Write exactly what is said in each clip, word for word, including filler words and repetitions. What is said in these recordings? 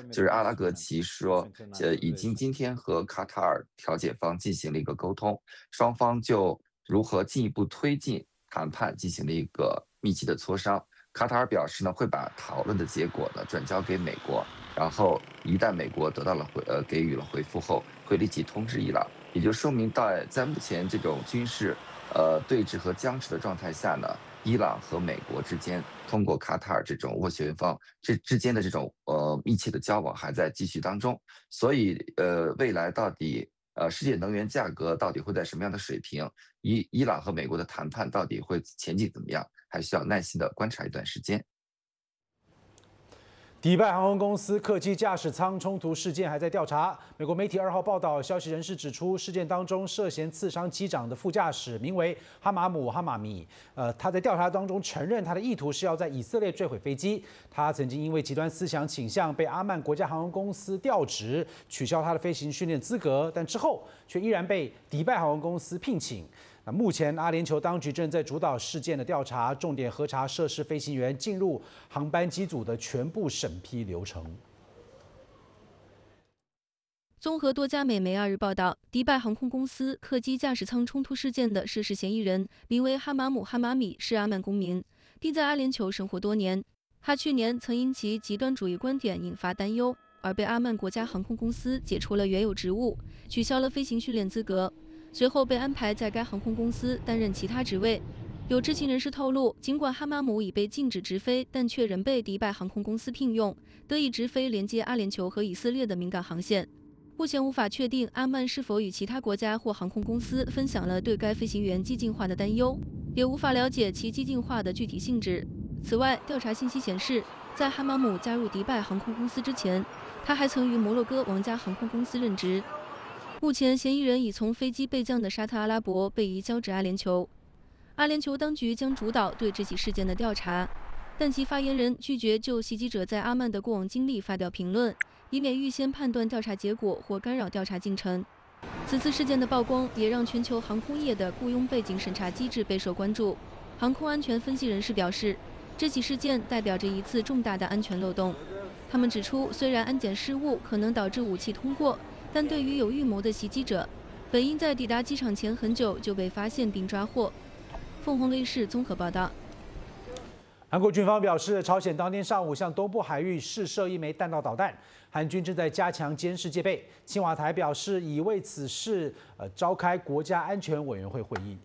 就是阿拉格齐说，呃，已经今天和卡塔尔调解方进行了一个沟通，双方就如何进一步推进谈判进行了一个密集的磋商。卡塔尔表示呢，会把讨论的结果呢转交给美国，然后一旦美国得到了回呃给予了回复后，会立即通知伊朗。也就说明在在目前这种军事呃对峙和僵持的状态下呢，伊朗和美国之间通过卡塔尔这种斡旋方之之间的这种呃密切的交往还在继续当中，所以呃未来到底呃世界能源价格到底会在什么样的水平，伊伊朗和美国的谈判到底会前景怎么样，还需要耐心的观察一段时间。 迪拜航空公司客机驾驶舱冲突事件还在调查。美国媒体二号报道，消息人士指出，事件当中涉嫌刺伤机长的副驾驶名为哈马姆·哈马米。呃，他在调查当中承认，他的意图是要在以色列坠毁飞机。他曾经因为极端思想倾向被阿曼国家航空公司调职，取消他的飞行训练资格，但之后却依然被迪拜航空公司聘请。那目前，阿联酋当局正在主导事件的调查，重点核查涉事飞行员进入航班机组的全部审批流程。 综合多家美媒二日报道，迪拜航空公司客机驾驶舱冲突事件的涉事嫌疑人名为哈马姆·哈马米，是阿曼公民，并在阿联酋生活多年。他去年曾因其极端主义观点引发担忧，而被阿曼国家航空公司解除了原有职务，取消了飞行训练资格。随后被安排在该航空公司担任其他职位。有知情人士透露，尽管哈马姆已被禁止直飞，但却仍被迪拜航空公司聘用，得以直飞连接阿联酋和以色列的敏感航线。目前无法确定阿曼是否与其他国家或航空公司分享了对该飞行员激进化的担忧，也无法了解其激进化的具体性质。此外，调查信息显示，在哈马姆加入迪拜航空公司之前，他还曾于摩洛哥王家航空公司任职。目前，嫌疑人已从飞机备降的沙特阿拉伯被移交至阿联酋。阿联酋当局将主导对这起事件的调查，但其发言人拒绝就袭击者在阿曼的过往经历发表评论，以免预先判断调查结果或干扰调查进程。此次事件的曝光也让全球航空业的雇佣背景审查机制备受关注。航空安全分析人士表示，这起事件代表着一次重大的安全漏洞。他们指出，虽然安检失误可能导致武器通过，但对于有预谋的袭击者，本应在抵达机场前很久就被发现并抓获。凤凰卫视综合报道。 韩国军方表示，朝鲜当天上午向东部海域试射一枚弹道导弹，韩军正在加强监视戒备。青瓦台表示，已为此事呃召开国家安全委员会会议。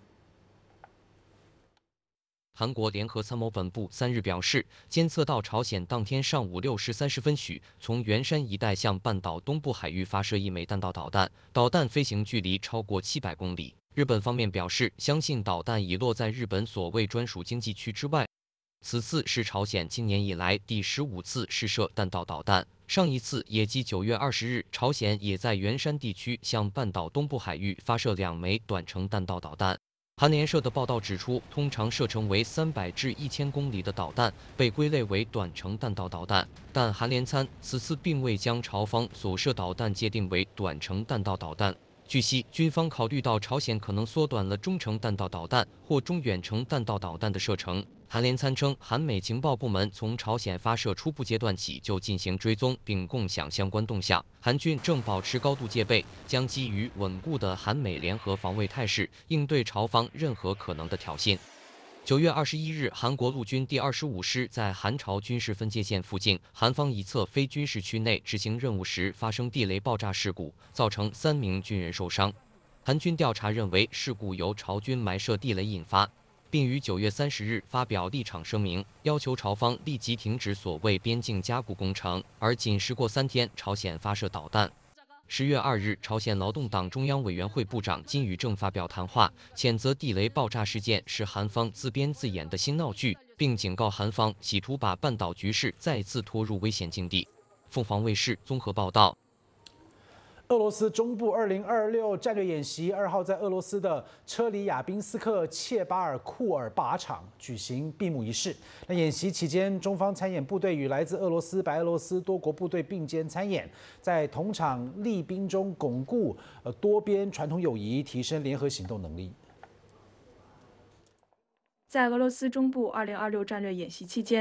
韩国联合参谋本部三日表示，监测到朝鲜当天上午六时三十分许从元山一带向半岛东部海域发射一枚弹道导弹，导弹飞行距离超过七百公里。日本方面表示，相信导弹已落在日本所谓专属经济区之外。此次是朝鲜今年以来第十五次试射弹道导弹，上一次也即九月二十日，朝鲜也在元山地区向半岛东部海域发射两枚短程弹道导弹。韩联社的报道指出，通常射程为三百至一千公里的导弹被归类为短程弹道导弹，但韩联参此次并未将朝方所射导弹界定为短程弹道导弹。据悉，军方考虑到朝鲜可能缩短了中程弹道导弹或中远程弹道导弹的射程。韩联参称，韩美情报部门从朝鲜发射初步阶段起就进行追踪并共享相关动向，韩军正保持高度戒备，将基于稳固的韩美联合防卫态势，应对朝方任何可能的挑衅。九月二十一日，韩国陆军第二十五师在韩朝军事分界线附近韩方一侧非军事区内执行任务时发生地雷爆炸事故，造成三名军人受伤。韩军调查认为，事故由朝军埋设地雷引发，并于九月三十日发表立场声明，要求朝方立即停止所谓边境加固工程。而仅时过三天，朝鲜发射导弹。十月二日，朝鲜劳动党中央委员会部长金宇正发表谈话，谴责地雷爆炸事件是韩方自编自演的新闹剧，并警告韩方企图把半岛局势再次拖入危险境地。凤凰卫视综合报道。 俄罗斯中部二零二六战略演习二号在俄罗斯的车里亚宾斯克切巴尔库尔靶场举行闭幕仪式。那演习期间，中方参演部队与来自俄罗斯、白俄罗斯多国部队并肩参演，在同场厉兵中巩固呃多边传统友谊，提升联合行动能力。 在俄罗斯中部二零二六战略演习期间，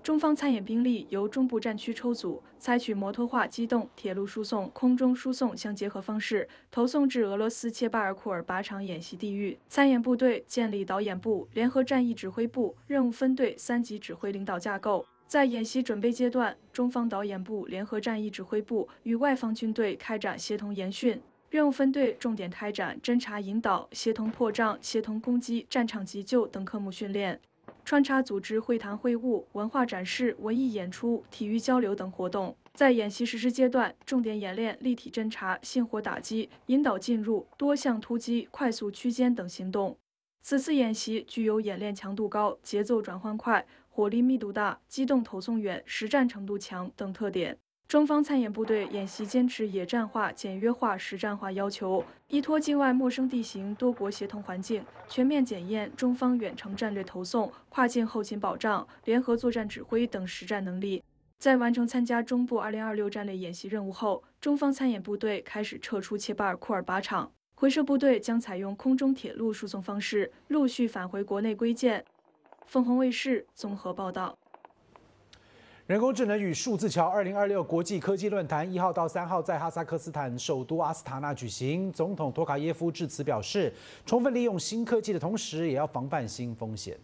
中方参演兵力由中部战区抽组，采取摩托化机动铁路输送、空中输送相结合方式，投送至俄罗斯切巴尔库尔靶场演习地域。参演部队建立导演部、联合战役指挥部、任务分队三级指挥领导架构。在演习准备阶段，中方导演部、联合战役指挥部与外方军队开展协同研训。任务分队重点开展侦察引导、协同破障、协同攻击、战场急救等科目训练，穿插组织会谈会晤、文化展示、文艺演出、体育交流等活动。在演习实施阶段，重点演练立体侦察、信火打击、引导进入、多项突击、快速区间等行动。此次演习具有演练强度高、节奏转换快、火力密度大、机动投送远、实战程度强等特点。中方参演部队演习坚持野战化、简约化、实战化要求，依托境外陌生地形、多国协同环境，全面检验中方远程战略投送、跨境后勤保障、联合作战指挥等实战能力。在完成参加中部二零二六战略演习任务后，中方参演部队开始撤出切巴尔库尔靶场，回收部队将采用空中铁路输送方式，陆续返回国内归建。凤凰卫视综合报道。 人工智能与数字桥二零二六国际科技论坛一号到三号在哈萨克斯坦首都阿斯塔纳举行。总统托卡耶夫致辞表示，充分利用新科技的同时，也要防范新风险。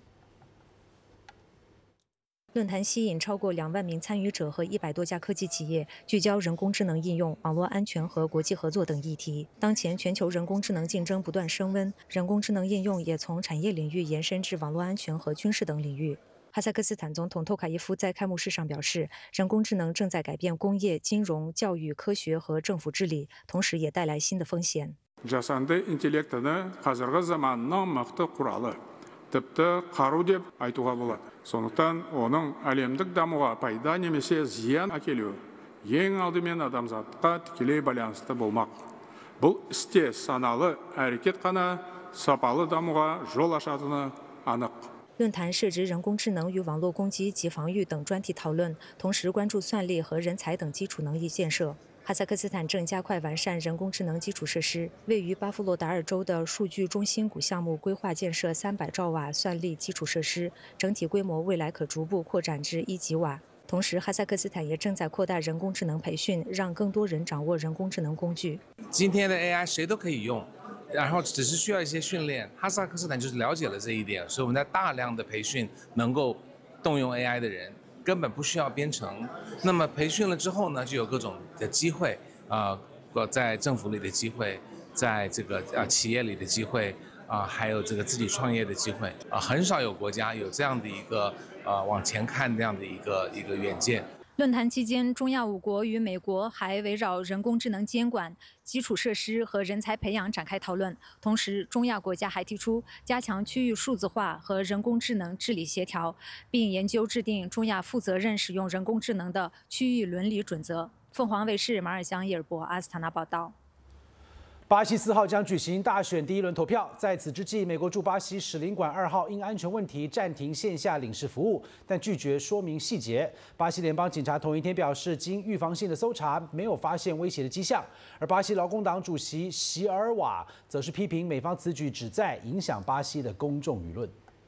论坛吸引超过两万名参与者和一百多家科技企业，聚焦人工智能应用、网络安全和国际合作等议题。当前全球人工智能竞争不断升温，人工智能应用也从产业领域延伸至网络安全和军事等领域。哈萨克斯坦总统托卡耶夫在开幕式上表示，人工智能正在改变工业、金融、教育、科学和政府治理，同时也带来新的风险。 жасанды интеллектіні қазіргі заманның мықты құралы, тіпті қару деп айтуға болады. Сондықтан оның әлемдік дамуға пайда немесе зиян әкелуі ең алдымен адамзатқа тікелей байланысты болмақ. Бұл істе саналы әрекет қана сапалы дамуға жол ашатыны анық. 论坛涉及人工智能与网络攻击及防御等专题讨论，同时关注算力和人才等基础能力建设。哈萨克斯坦正加快完善人工智能基础设施，位于巴夫洛达尔州的数据中心谷项目规划建设三百兆瓦算力基础设施，整体规模未来可逐步扩展至一吉瓦。同时，哈萨克斯坦也正在扩大人工智能培训，让更多人掌握人工智能工具。 今天的 A I 谁都可以用。 然后只是需要一些训练，哈萨克斯坦就是了解了这一点，所以我们在大量的培训能够动用 A I 的人，根本不需要编程。那么培训了之后呢，就有各种的机会啊、呃，在政府里的机会，在这个啊企业里的机会啊、呃，还有这个自己创业的机会啊、呃，很少有国家有这样的一个呃往前看这样的一个一个远见。 论坛期间，中亚五国与美国还围绕人工智能监管、基础设施和人才培养展开讨论。同时，中亚国家还提出加强区域数字化和人工智能治理协调，并研究制定中亚负责任使用人工智能的区域伦理准则。凤凰卫视马尔香耶尔博阿斯塔纳报道。 巴西四号将举行大选第一轮投票，在此之际，美国驻巴西使领馆二号因安全问题暂停线下领事服务，但拒绝说明细节。巴西联邦警察同一天表示，经预防性的搜查，没有发现威胁的迹象。而巴西劳工党主席席尔瓦则是批评美方此举旨在影响巴西的公众舆论。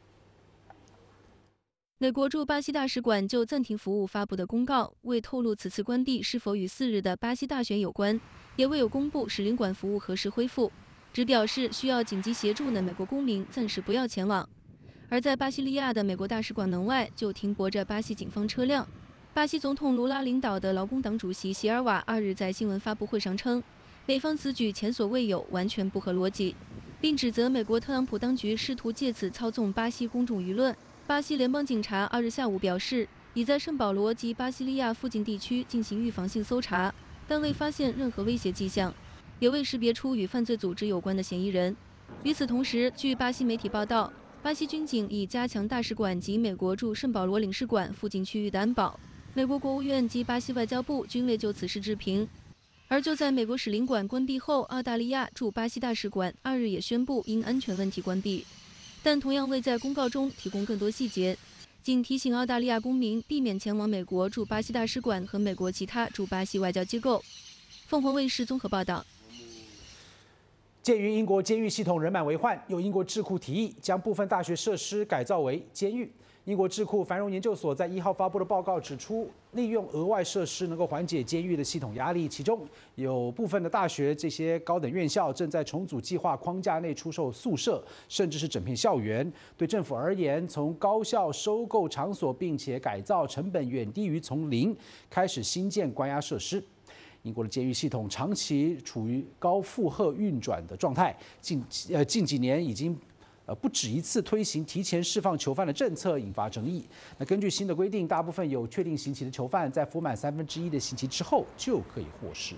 美国驻巴西大使馆就暂停服务发布的公告，未透露此次关闭是否与四日的巴西大选有关，也未有公布使领馆服务何时恢复，只表示需要紧急协助的美国公民暂时不要前往。而在巴西利亚的美国大使馆门外就停泊着巴西警方车辆。巴西总统卢拉领导的劳工党主席席尔瓦二日在新闻发布会上称，美方此举前所未有，完全不合逻辑，并指责美国特朗普当局试图借此操纵巴西公众舆论。 巴西联邦警察二日下午表示，已在圣保罗及巴西利亚附近地区进行预防性搜查，但未发现任何威胁迹象，也未识别出与犯罪组织有关的嫌疑人。与此同时，据巴西媒体报道，巴西军警已加强大使馆及美国驻圣保罗领事馆附近区域的安保。美国国务院及巴西外交部均未就此事置评。而就在美国使领馆关闭后，澳大利亚驻巴西大使馆二日也宣布因安全问题关闭。 但同样未在公告中提供更多细节，仅提醒澳大利亚公民避免前往美国驻巴西大使馆和美国其他驻巴西外交机构。凤凰卫视综合报道。 鉴于英国监狱系统人满为患，有英国智库提议将部分大学设施改造为监狱。 英国智库繁荣研究所在一号发布的报告指出，利用额外设施能够缓解监狱的系统压力，其中有部分的大学这些高等院校正在重组计划框架内出售宿舍，甚至是整片校园。对政府而言，从高校收购场所并且改造成本远低于从零开始新建关押设施。英国的监狱系统长期处于高负荷运转的状态，近呃近几年已经。呃，不止一次推行提前释放囚犯的政策，引发争议。那根据新的规定，大部分有确定刑期的囚犯，在服满三分之一的刑期之后，就可以获释。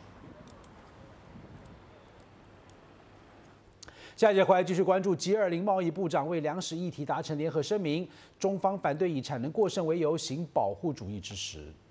下一节回来继续关注 G 二零贸易部长为粮食议题达成联合声明，中方反对以产能过剩为由行保护主义之实。